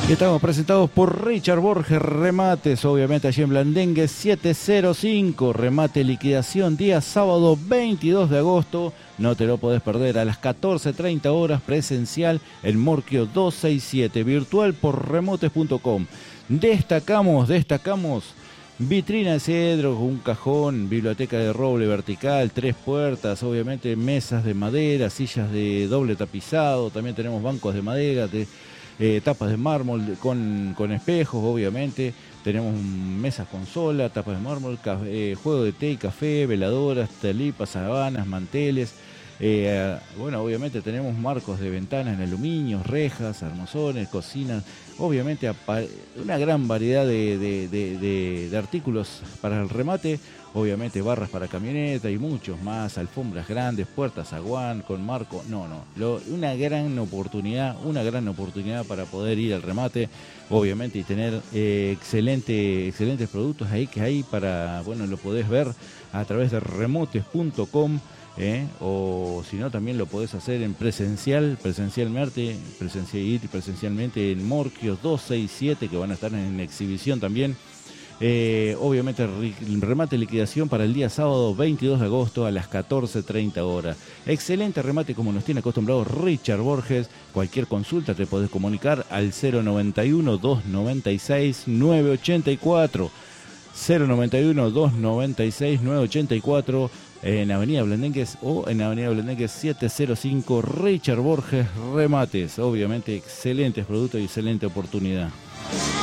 Y estamos presentados por Richard Borges Remates, obviamente allí en Blandengue 705, remate liquidación, día sábado 22 de agosto, no te lo podés perder, a las 14:30 horas, presencial en Morquio 267, virtual por remotes.com. Destacamos vitrina de cedro, un cajón, biblioteca de roble vertical, 3 puertas, obviamente mesas de madera, sillas de doble tapizado, también tenemos bancos de madera, tapas de mármol con espejos, obviamente. Tenemos mesas consola, tapas de mármol, juego de té y café, veladoras, telipas, sabanas, manteles. Bueno, obviamente tenemos marcos de ventanas en aluminio, rejas, armazones, cocinas. Obviamente una gran variedad de artículos para el remate. Obviamente barras para camioneta y muchos más, alfombras grandes, puertas aguán con marco. Una gran oportunidad para poder ir al remate, obviamente, y tener excelentes productos ahí que hay para, bueno, lo podés ver a través de remotes.com. O si no, también lo podés hacer en presencialmente en Morquios 267, que van a estar en exhibición también. Obviamente remate liquidación para el día sábado 22 de agosto a las 14:30 horas. Excelente remate como nos tiene acostumbrado Richard Borges. Cualquier consulta te podés comunicar al 091 296 984 091 296 984 en Avenida Blandengues o en Avenida Blandengues 705. Richard Borges Remates, obviamente excelentes productos y excelente oportunidad.